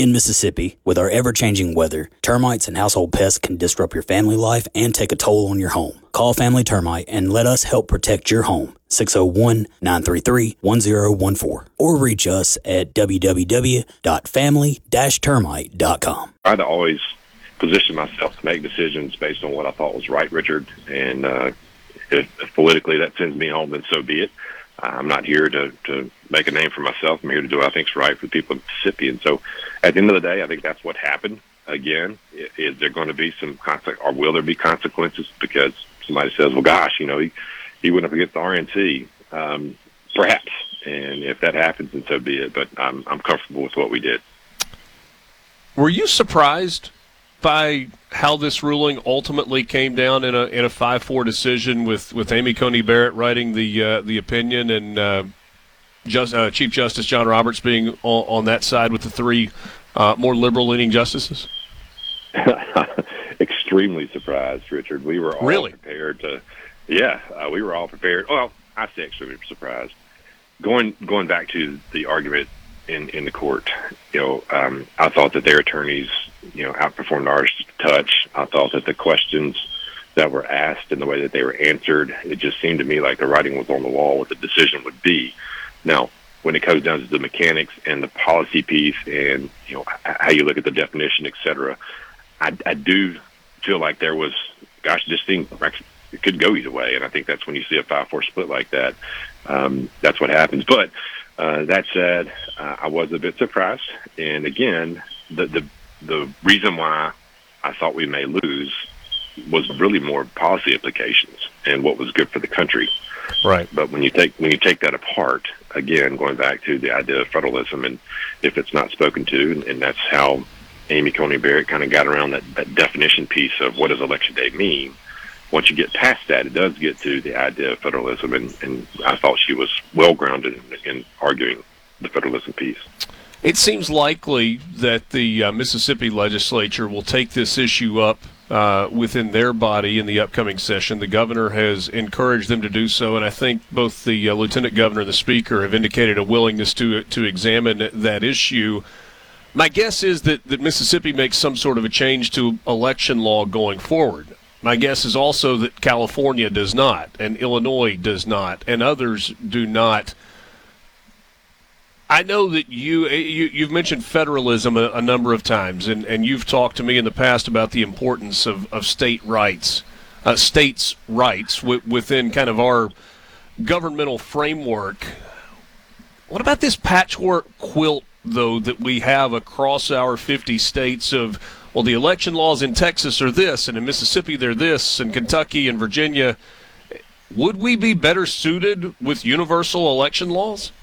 In Mississippi, with our ever-changing weather, termites and household pests can disrupt your family life and take a toll on your home. Call Family Termite and let us help protect your home. 601-933-1014 or reach us at www.family-termite.com. I tried to always position myself to make decisions based on what I thought was right, Richard, and if politically that sends me home, then so be it. I'm not here to make a name for myself. I'm here to do what I think is right for the people of Mississippi. And so at the end of the day, I think that's what happened. Again, is there going to be some or will there be consequences because somebody says, well, gosh, he went up against the RNC, perhaps. And if that happens, then so be it. But I'm comfortable with what we did. Were you surprised by how this ruling ultimately came down in a 5-4 decision with Amy Coney Barrett writing the opinion and Chief Justice John Roberts being on that side with the three more liberal-leaning justices? Extremely surprised, Richard. We were all prepared to. We were all prepared. Well, I say extremely surprised. Going back to the argument in the court, I thought that their attorneys, outperformed ours to touch. I thought that the questions that were asked and the way that they were answered, it just seemed to me like the writing was on the wall what the decision would be. Now, when it comes down to the mechanics and the policy piece and, how you look at the definition, et cetera, I do feel like there was, this thing it could go either way. And I think that's when you see a 5-4 split like that. That's what happens. But that said, I was a bit surprised. And again, the reason why I thought we may lose was really more policy implications and what was good for the country. Right. But when you take that apart, again, going back to the idea of federalism and if it's not spoken to, and that's how Amy Coney Barrett kind of got around that definition piece of what does Election Day mean. Once you get past that, it does get to the idea of federalism, and I thought she was well-grounded in arguing the federalism piece. It seems likely that the Mississippi legislature will take this issue up within their body in the upcoming session. The governor has encouraged them to do so, and I think both the lieutenant governor and the speaker have indicated a willingness to examine that issue. My guess is that Mississippi makes some sort of a change to election law going forward. My guess is also that California does not, and Illinois does not, and others do not. I know that you've mentioned federalism a number of times, and you've talked to me in the past about the importance of states' rights within kind of our governmental framework. What about this patchwork quilt, though, that we have across our 50 states of, well, the election laws in Texas are this, and in Mississippi they're this, and Kentucky and Virginia? Would we be better suited with universal election laws?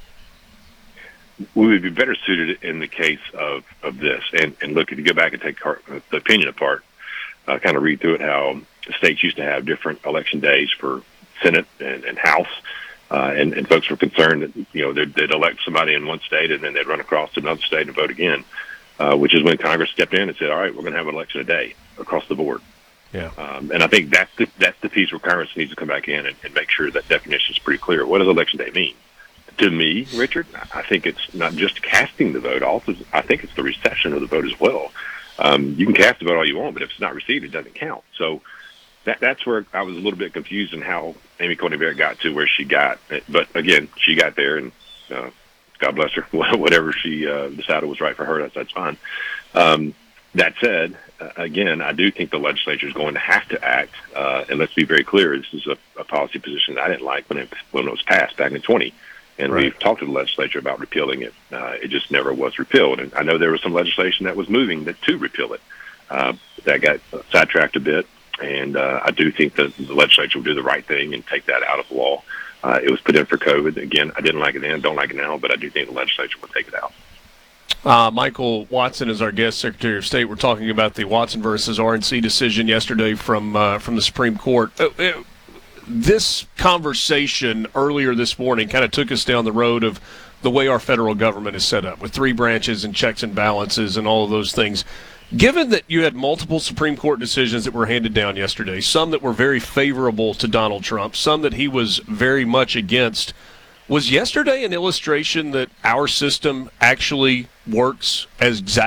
We would be better suited in the case of this. And look, if you go back and take the opinion apart, kind of read through it, how states used to have different election days for Senate and House, and folks were concerned that, they'd elect somebody in one state and then they'd run across to another state and vote again, which is when Congress stepped in and said, all right, we're going to have an election a day across the board. Yeah. And I think that's the piece where Congress needs to come back in and make sure that definition is pretty clear. What does election day mean? To me, Richard, I think it's not just casting the vote. Also, I think it's the reception of the vote as well. You can cast the vote all you want, but if it's not received, it doesn't count. So that's where I was a little bit confused in how Amy Coney Barrett got to where she got. But again, she got there, and God bless her. Whatever she decided was right for her, that's fine. That said, again, I do think the legislature is going to have to act. And let's be very clear: this is a policy position that I didn't like when it was passed back in 20. And right. We've talked to the legislature about repealing it. It just never was repealed. And I know there was some legislation that was moving to repeal it. That got sidetracked a bit. And I do think that the legislature will do the right thing and take that out of law. It was put in for COVID. Again, I didn't like it then, don't like it now, but I do think the legislature will take it out. Michael Watson is our guest Secretary of State. We're talking about the Watson versus RNC decision yesterday from the Supreme Court. This conversation earlier this morning kind of took us down the road of the way our federal government is set up with three branches and checks and balances and all of those things. Given that you had multiple Supreme Court decisions that were handed down yesterday, some that were very favorable to Donald Trump, some that he was very much against, was yesterday an illustration that our system actually works as exactly